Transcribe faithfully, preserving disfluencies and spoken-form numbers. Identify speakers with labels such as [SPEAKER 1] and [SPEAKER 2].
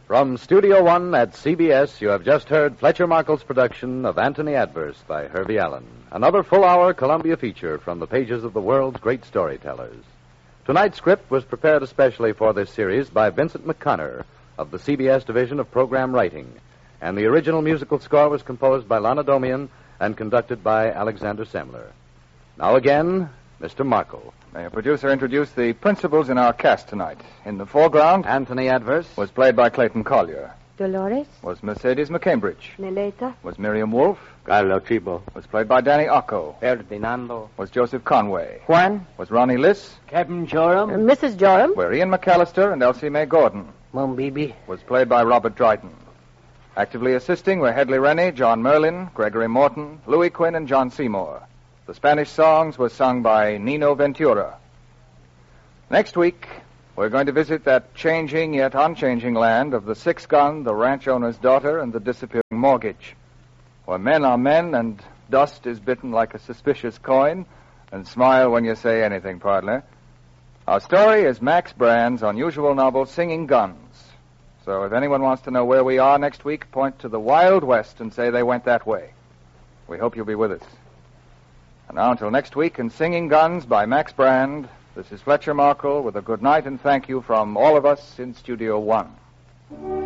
[SPEAKER 1] From Studio One at C B S, you have just heard Fletcher Markle's production of Anthony Adverse by Herbie Allen. Another full-hour Columbia feature from the pages of the world's great storytellers. Tonight's script was prepared especially for this series by Vincent McConnor of the C B S Division of Program Writing, and the original musical score was composed by Lana Domian and conducted by Alexander Semler. Now again, Mister Markle.
[SPEAKER 2] May a producer introduce the principals in our cast tonight. In the foreground,
[SPEAKER 1] Anthony Adverse
[SPEAKER 2] was played by Clayton Collier.
[SPEAKER 3] Dolores.
[SPEAKER 2] Was Mercedes McCambridge.
[SPEAKER 3] Neleta.
[SPEAKER 2] Was Miriam Wolfe.
[SPEAKER 4] Carlo Cibo.
[SPEAKER 2] Was played by Danny Occo.
[SPEAKER 4] Ferdinando.
[SPEAKER 2] Was Joseph Conway.
[SPEAKER 3] Juan.
[SPEAKER 2] Was Ronnie Liss.
[SPEAKER 4] Captain Joram.
[SPEAKER 3] Uh, Missus Joram.
[SPEAKER 2] Were Ian McAllister and Elsie Mae Gordon.
[SPEAKER 4] Mom Bibi.
[SPEAKER 2] Was played by Robert Dryden. Actively assisting were Hedley Rennie, John Merlin, Gregory Morton, Louis Quinn, and John Seymour. The Spanish songs were sung by Nino Ventura. Next week, we're going to visit that changing yet unchanging land of the six-gun, the ranch owner's daughter, and the disappearing mortgage, where men are men and dust is bitten like a suspicious coin, and smile when you say anything, partner. Our story is Max Brand's unusual novel, Singing Guns. So if anyone wants to know where we are next week, point to the Wild West and say they went that way. We hope you'll be with us. And now until next week in Singing Guns by Max Brand, this is Fletcher Markle with a good night and thank you from all of us in Studio One.